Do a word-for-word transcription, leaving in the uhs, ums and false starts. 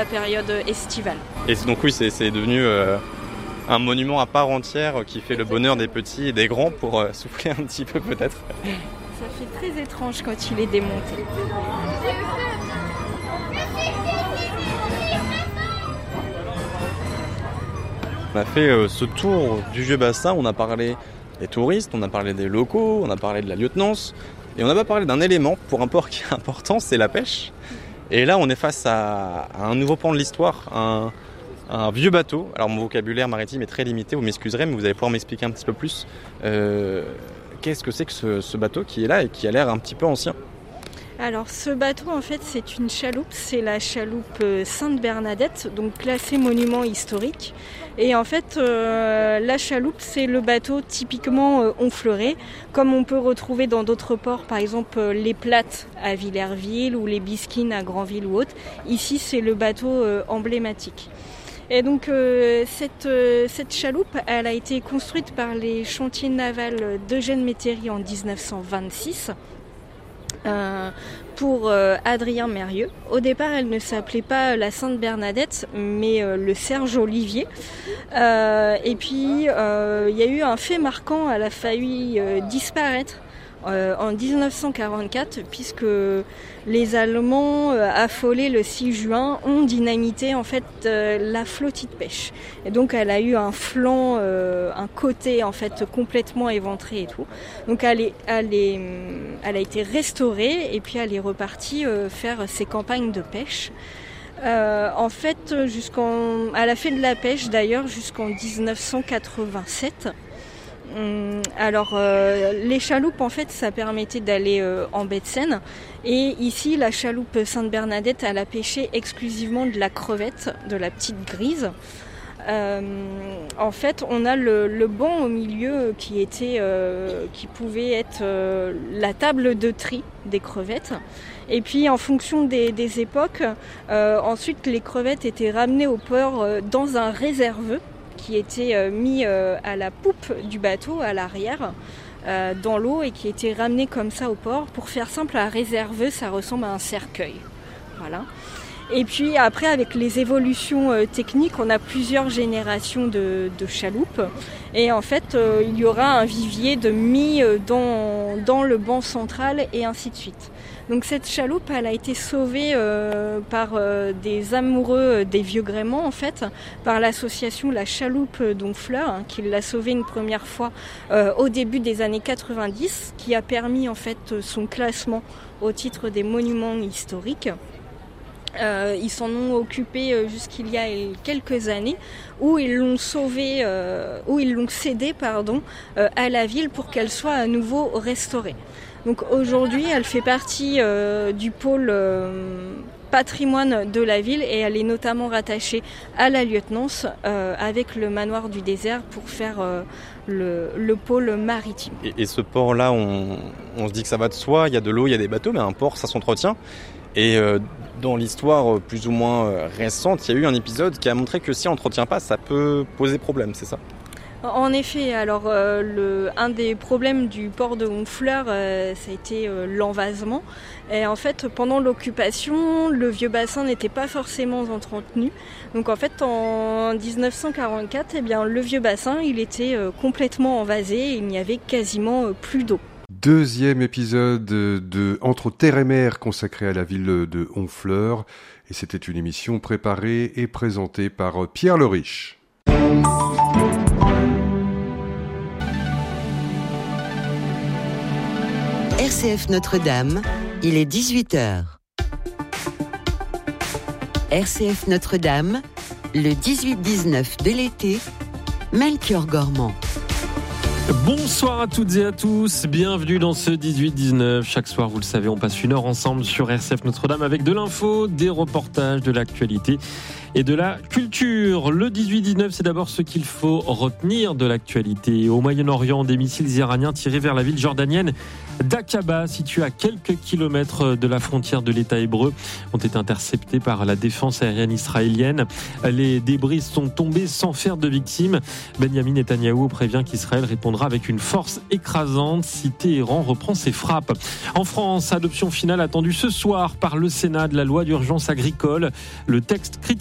la période estivale. Et donc oui, c'est, c'est devenu euh, un monument à part entière qui fait le bonheur des petits et des grands pour euh, souffler un petit peu peut-être. Ça fait très étrange quand il est démonté. On a fait euh, ce tour du vieux bassin, on a parlé des touristes, on a parlé des locaux, on a parlé de la lieutenance, et on n'a pas parlé d'un élément pour un port qui est important, c'est la pêche. Et là, on est face à, à un nouveau pan de l'histoire, un, un vieux bateau. Alors mon vocabulaire maritime est très limité, vous m'excuserez, mais vous allez pouvoir m'expliquer un petit peu plus. Euh, qu'est-ce que c'est que ce, ce bateau qui est là et qui a l'air un petit peu ancien ? Alors ce bateau en fait c'est une chaloupe, c'est la chaloupe Sainte-Bernadette, donc classée monument historique. Et en fait euh, la chaloupe c'est le bateau typiquement euh, honfleuret, comme on peut retrouver dans d'autres ports, par exemple euh, les Plates à Villerville ou les Bisquines à Granville ou autre. Ici c'est le bateau euh, emblématique. Et donc euh, cette, euh, cette chaloupe, elle a été construite par les chantiers navals d'Eugène Métairie en dix-neuf cent vingt-six. Euh, pour euh, Adrien Mérieux. Au départ, elle ne s'appelait pas la Sainte-Bernadette, mais euh, le Serge Olivier. Euh, et puis, euh, il y a eu un fait marquant, elle a failli euh, disparaître euh, en dix-neuf cent quarante-quatre, puisque les Allemands, euh, affolés le six juin, ont dynamité en fait euh, la flottille de pêche. Et donc, elle a eu un flanc, euh, un côté en fait complètement éventré et tout. Donc, elle est, elle est, elle a été restaurée et puis elle est repartie euh, faire ses campagnes de pêche. Euh, en fait, jusqu'en, elle a fait de la pêche d'ailleurs jusqu'en dix-neuf cent quatre-vingt-sept. Alors euh, les chaloupes en fait ça permettait d'aller euh, en baie de Seine, et ici la chaloupe Sainte-Bernadette elle a pêché exclusivement de la crevette, de la petite grise. Euh, en fait on a le, le banc au milieu qui était euh, qui pouvait être euh, la table de tri des crevettes, et puis en fonction des, des époques euh, ensuite les crevettes étaient ramenées au port euh, dans un réserveux qui était euh, mis euh, à la poupe du bateau, à l'arrière, euh, dans l'eau, et qui était ramené comme ça au port. Pour faire simple, un réserveux, ça ressemble à un cercueil. Voilà. Et puis après, avec les évolutions euh, techniques, on a plusieurs générations de, de chaloupes. Et en fait, euh, il y aura un vivier de mis euh, dans, dans le banc central, et ainsi de suite. Donc cette chaloupe, elle a été sauvée euh, par euh, des amoureux des vieux gréments, en fait, par l'association La Chaloupe d'Honfleur, hein, qui l'a sauvée une première fois euh, au début des années quatre-vingt-dix, qui a permis en fait son classement au titre des monuments historiques. Euh, ils s'en ont occupé euh, jusqu'il y a quelques années, où ils l'ont sauvé, euh, où ils l'ont cédé, pardon, euh, à la ville pour qu'elle soit à nouveau restaurée. Donc aujourd'hui, elle fait partie euh, du pôle euh, patrimoine de la ville, et elle est notamment rattachée à la lieutenance euh, avec le manoir du désert pour faire euh, le, le pôle maritime. Et, et ce port-là, on, on se dit que ça va de soi, il y a de l'eau, il y a des bateaux, mais un port, ça s'entretient. Et euh, dans l'histoire plus ou moins euh, récente, il y a eu un épisode qui a montré que si on n'entretient pas, ça peut poser problème, c'est ça ? En effet, alors euh, le, un des problèmes du port de Honfleur, euh, ça a été euh, l'envasement. Et en fait, pendant l'occupation, le vieux bassin n'était pas forcément entretenu. Donc en fait, en dix-neuf cent quarante-quatre, eh bien, le vieux bassin, il était euh, complètement envasé, et il n'y avait quasiment euh, plus d'eau. Deuxième épisode de Entre terre et mer consacré à la ville de Honfleur. Et c'était une émission préparée et présentée par Pierre Le Riche. R C F Notre-Dame, il est dix-huit heures. R C F Notre-Dame, le dix-huit dix-neuf de l'été, Melchior Gormand. Bonsoir à toutes et à tous, bienvenue dans ce dix-huit dix-neuf. Chaque soir, vous le savez, on passe une heure ensemble sur R C F Notre-Dame avec de l'info, des reportages, de l'actualité et de la culture. Le dix-huit dix-neuf, c'est d'abord ce qu'il faut retenir de l'actualité. Au Moyen-Orient, des missiles iraniens tirés vers la ville jordanienne d'Aqaba, situé à quelques kilomètres de la frontière de l'État hébreu, ont été interceptés par la défense aérienne israélienne. Les débris sont tombés sans faire de victimes. Benjamin Netanyahou prévient qu'Israël répondra avec une force écrasante si Téhéran reprend ses frappes. En France, adoption finale attendue ce soir par le Sénat de la loi d'urgence agricole. Le texte critique